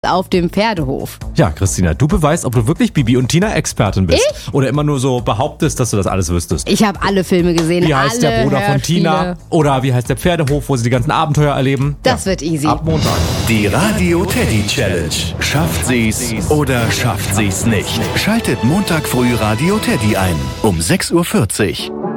auf dem Pferdehof. Ja, Christina, du beweist, ob du wirklich Bibi und Tina-Expertin bist. Ich? Oder immer nur so behauptest, dass du das alles wüsstest. Ich habe alle Filme gesehen. Wie heißt der Bruder von Tina? Oder wie heißt der Pferdehof, wo sie die ganzen Abenteuer erleben? Das wird easy. Ab Montag. Die Radio Teddy Challenge. Schafft sie's oder schafft sie's nicht? Schaltet Montag früh Radio Teddy ein um 6:40 Uhr.